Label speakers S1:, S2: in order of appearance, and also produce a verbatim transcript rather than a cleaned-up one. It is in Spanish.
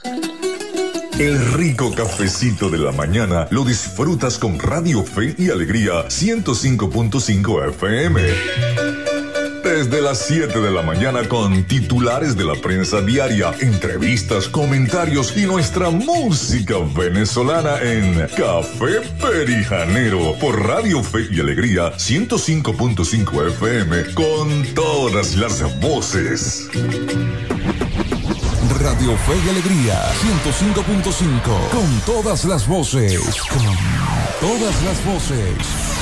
S1: El rico cafecito de la mañana lo disfrutas con Radio Fe y Alegría ciento cinco punto cinco F M. Desde las siete de la mañana con titulares de la prensa diaria, entrevistas, comentarios y nuestra música venezolana en Café Perijanero por Radio Fe y Alegría ciento cinco punto cinco F M con todas las voces.
S2: Radio Fe y Alegría ciento cinco punto cinco con todas las voces, con todas las voces.